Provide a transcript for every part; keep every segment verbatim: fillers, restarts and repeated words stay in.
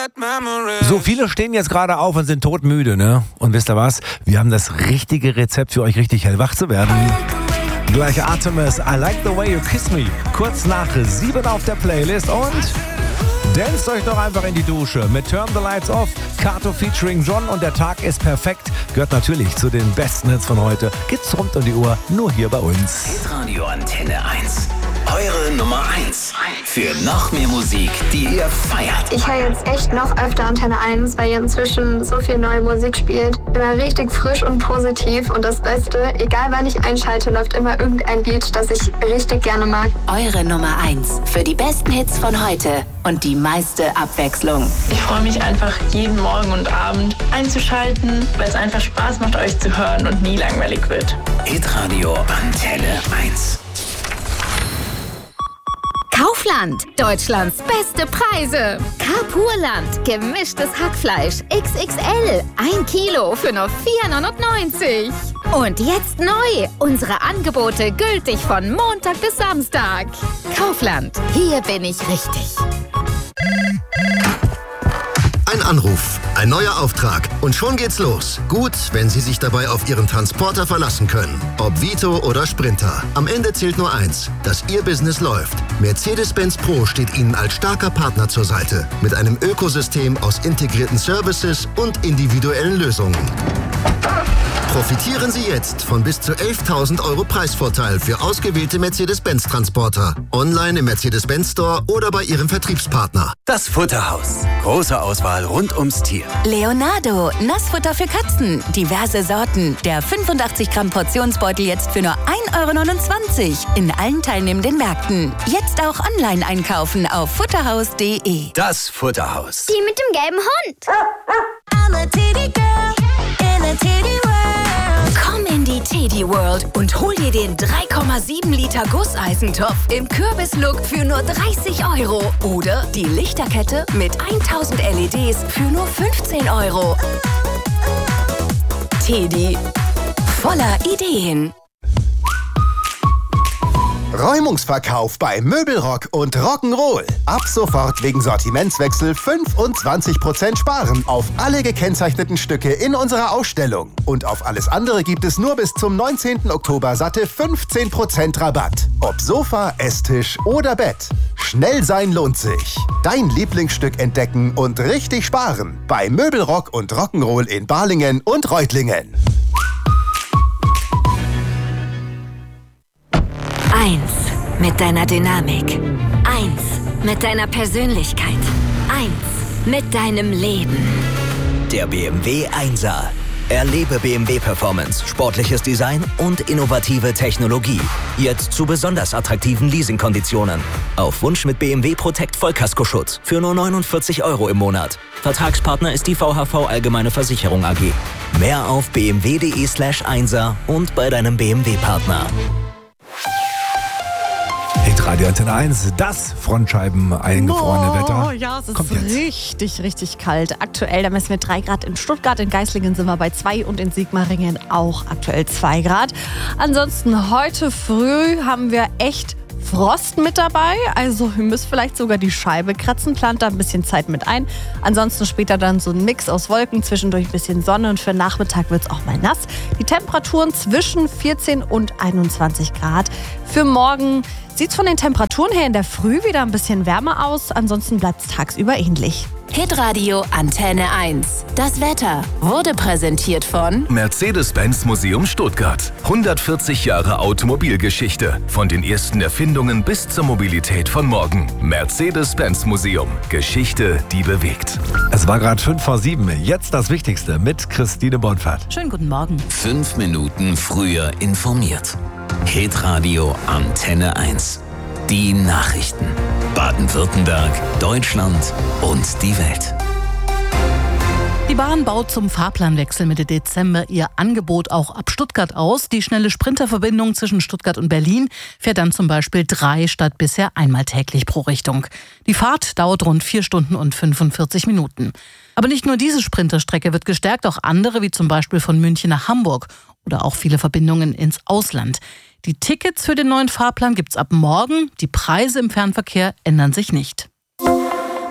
So viele stehen jetzt gerade auf und sind todmüde, ne? Und wisst ihr was? Wir haben das richtige Rezept für euch, richtig hellwach zu werden. Gleich Artemis, I Like the Way You Kiss Me. Kurz nach sieben auf der Playlist und danst euch doch einfach in die Dusche mit Turn the Lights Off, Kato featuring John und der Tag ist perfekt. Gehört natürlich zu den besten Hits von heute. Gibt's rund um die Uhr, nur hier bei uns. Hitradio Antenne eins. Eure Nummer eins. Für noch mehr Musik, die ihr feiert. Ich höre jetzt echt noch öfter Antenne eins, weil ihr inzwischen so viel neue Musik spielt. Immer richtig frisch und positiv. Und das Beste, egal wann ich einschalte, läuft immer irgendein Beat, das ich richtig gerne mag. Eure Nummer eins. Für die besten Hits von heute und die meiste Abwechslung. Ich freue mich einfach, jeden Morgen und Abend einzuschalten, weil es einfach Spaß macht, euch zu hören und nie langweilig wird. Hitradio Antenne eins. Kaufland, Deutschlands beste Preise. Carpurland, gemischtes Hackfleisch X X L, ein Kilo für nur vier neunundneunzig. Und jetzt neu, unsere Angebote gültig von Montag bis Samstag. Kaufland, hier bin ich richtig. Ein Anruf, ein neuer Auftrag und schon geht's los. Gut, wenn Sie sich dabei auf Ihren Transporter verlassen können. Ob Vito oder Sprinter. Am Ende zählt nur eins, dass Ihr Business läuft. Mercedes-Benz Pro steht Ihnen als starker Partner zur Seite. Mit einem Ökosystem aus integrierten Services und individuellen Lösungen. Profitieren Sie jetzt von bis zu elftausend Euro Preisvorteil für ausgewählte Mercedes-Benz-Transporter. Online im Mercedes-Benz Store oder bei Ihrem Vertriebspartner. Das Futterhaus. Große Auswahl rund ums Tier. Leonardo, Nassfutter für Katzen. Diverse Sorten. Der fünfundachtzig Gramm Portionsbeutel jetzt für nur ein Euro neunundzwanzig. In allen teilnehmenden Märkten. Jetzt auch online einkaufen auf futterhaus punkt de. Das Futterhaus. Die mit dem gelben Hund. I'm a Teddy girl in a Teddy world. Komm in die Teddy World und hol dir den drei Komma sieben Liter Gusseisentopf im Kürbislook für nur dreißig Euro. Oder die Lichterkette mit tausend L E Ds für nur fünfzehn Euro. Teddy. Voller Ideen. Räumungsverkauf bei Möbelrock und Rock'n'Roll. Ab sofort wegen Sortimentswechsel fünfundzwanzig Prozent sparen auf alle gekennzeichneten Stücke in unserer Ausstellung. Und auf alles andere gibt es nur bis zum neunzehnten Oktober satte fünfzehn Prozent Rabatt. Ob Sofa, Esstisch oder Bett. Schnell sein lohnt sich. Dein Lieblingsstück entdecken und richtig sparen. Bei Möbelrock und Rock'n'Roll in Balingen und Reutlingen. Eins mit deiner Dynamik. Eins mit deiner Persönlichkeit. Eins mit deinem Leben. Der B M W Einser. Erlebe B M W Performance, sportliches Design und innovative Technologie. Jetzt zu besonders attraktiven Leasingkonditionen. Auf Wunsch mit B M W Protect Vollkaskoschutz für nur neunundvierzig Euro im Monat. Vertragspartner ist die V H V Allgemeine Versicherung A G. Mehr auf bmw.de slash Einser und bei deinem B M W-Partner. Hitradio Antenne eins, das Frontscheiben eingefrorene oh, Wetter. Ja, es ist Kommt jetzt. richtig, richtig kalt. Aktuell, da messen wir drei Grad in Stuttgart, in Geislingen sind wir bei zwei und in Sigmaringen auch aktuell zwei Grad. Ansonsten heute früh haben wir echt Frost mit dabei, also ihr müsst vielleicht sogar die Scheibe kratzen, plant da ein bisschen Zeit mit ein. Ansonsten später dann so ein Mix aus Wolken, zwischendurch ein bisschen Sonne und für den Nachmittag wird es auch mal nass. Die Temperaturen zwischen vierzehn und einundzwanzig Grad. Für morgen sieht es von den Temperaturen her in der Früh wieder ein bisschen wärmer aus, ansonsten bleibt es tagsüber ähnlich. Hitradio Antenne eins. Das Wetter wurde präsentiert von Mercedes-Benz Museum Stuttgart. hundertvierzig Jahre Automobilgeschichte. Von den ersten Erfindungen bis zur Mobilität von morgen. Mercedes-Benz Museum. Geschichte, die bewegt. Es war gerade fünf vor sieben. Jetzt das Wichtigste mit Christine Bonfert. Schönen guten Morgen. Fünf Minuten früher informiert. Hitradio Antenne eins. Die Nachrichten. Baden-Württemberg, Deutschland und die Welt. Die Bahn baut zum Fahrplanwechsel Mitte Dezember ihr Angebot auch ab Stuttgart aus. Die schnelle Sprinterverbindung zwischen Stuttgart und Berlin fährt dann zum Beispiel drei statt bisher einmal täglich pro Richtung. Die Fahrt dauert rund vier Stunden und fünfundvierzig Minuten. Aber nicht nur diese Sprinterstrecke wird gestärkt, auch andere, wie zum Beispiel von München nach Hamburg oder auch viele Verbindungen ins Ausland. Die Tickets für den neuen Fahrplan gibt's ab morgen. Die Preise im Fernverkehr ändern sich nicht.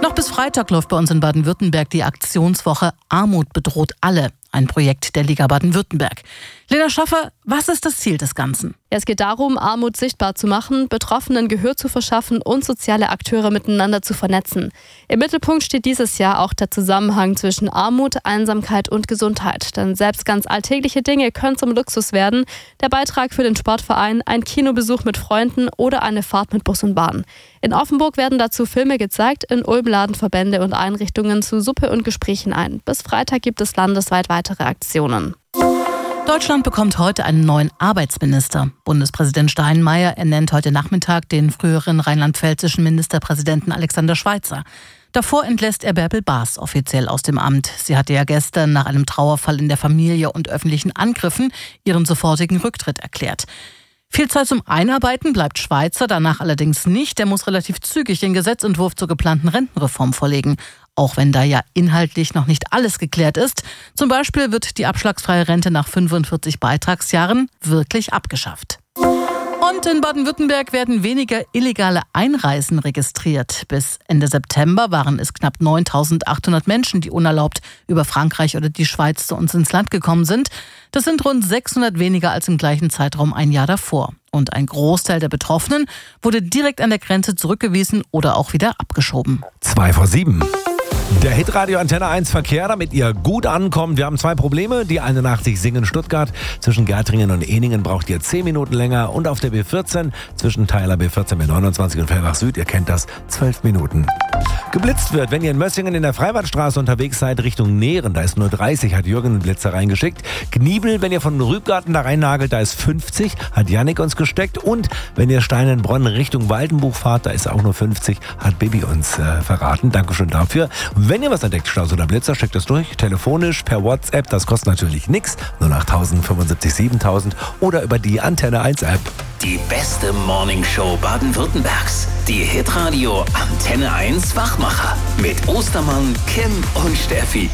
Noch bis Freitag läuft bei uns in Baden-Württemberg die Aktionswoche Armut bedroht alle. Ein Projekt der Liga Baden-Württemberg. Lena Schaffer, was ist das Ziel des Ganzen? Es geht darum, Armut sichtbar zu machen, Betroffenen Gehör zu verschaffen und soziale Akteure miteinander zu vernetzen. Im Mittelpunkt steht dieses Jahr auch der Zusammenhang zwischen Armut, Einsamkeit und Gesundheit. Denn selbst ganz alltägliche Dinge können zum Luxus werden. Der Beitrag für den Sportverein, ein Kinobesuch mit Freunden oder eine Fahrt mit Bus und Bahn. In Offenburg werden dazu Filme gezeigt, in Ulm laden Verbände und Einrichtungen zu Suppe und Gesprächen ein. Bis Freitag gibt es landesweit weitere Aktionen. Deutschland bekommt heute einen neuen Arbeitsminister. Bundespräsident Steinmeier ernennt heute Nachmittag den früheren rheinland-pfälzischen Ministerpräsidenten Alexander Schweitzer. Davor entlässt er Bärbel Baas offiziell aus dem Amt. Sie hatte ja gestern nach einem Trauerfall in der Familie und öffentlichen Angriffen ihren sofortigen Rücktritt erklärt. Viel Zeit zum Einarbeiten bleibt Schweitzer danach allerdings nicht. Er muss relativ zügig den Gesetzentwurf zur geplanten Rentenreform vorlegen. Auch wenn da ja inhaltlich noch nicht alles geklärt ist. Zum Beispiel wird die abschlagsfreie Rente nach fünfundvierzig Beitragsjahren wirklich abgeschafft. Und in Baden-Württemberg werden weniger illegale Einreisen registriert. Bis Ende September waren es knapp neuntausendachthundert Menschen, die unerlaubt über Frankreich oder die Schweiz zu uns ins Land gekommen sind. Das sind rund sechshundert weniger als im gleichen Zeitraum ein Jahr davor. Und ein Großteil der Betroffenen wurde direkt an der Grenze zurückgewiesen oder auch wieder abgeschoben. Zwei vor sieben. Der Hitradio Antenne eins Verkehr, damit ihr gut ankommt. Wir haben zwei Probleme. Die einundachtzig Singen-Stuttgart zwischen Gärtringen und Ehningen braucht ihr zehn Minuten länger. Und auf der B vierzehn zwischen Teiler B vierzehn B neunundzwanzig und Fellbach Süd, ihr kennt das, zwölf Minuten. Geblitzt wird, wenn ihr in Mössingen in der Freiwaldstraße unterwegs seid, Richtung Nähren, da ist nur dreißig, hat Jürgen einen Blitzer reingeschickt. Gniebel, wenn ihr von Rübgarten da rein nagelt, da ist fünfzig, hat Jannik uns gesteckt. Und wenn ihr Steinenbronn Richtung Waldenbuch fahrt, da ist auch nur fünfzig, hat Bibi uns äh, verraten. Dankeschön dafür. Wenn ihr was entdeckt, Staus oder Blitzer, schickt es durch, telefonisch, per WhatsApp, das kostet natürlich nichts, null acht tausend fünfundsiebzig siebentausend oder über die Antenne eins App. Die beste Morningshow Baden-Württembergs, die Hitradio Antenne eins Wachmacher mit Ostermann, Kim und Steffi.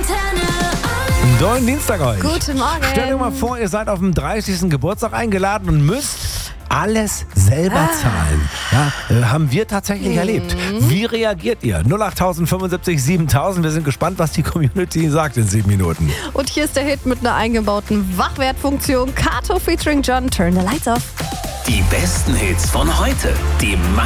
Antenne Dollen Dienstag euch. Guten Morgen. Stellt euch mal vor, ihr seid auf dem dreißigsten Geburtstag eingeladen und müsst alles selber Ah. zahlen. Ja, äh, haben wir tatsächlich Mhm. erlebt. Wie reagiert ihr? null acht tausend fünfundsiebzig siebentausend. Wir sind gespannt, was die Community sagt in sieben Minuten. Und hier ist der Hit mit einer eingebauten Wachwertfunktion. Kato featuring John, Turn the Lights Off. Die besten Hits von heute. Die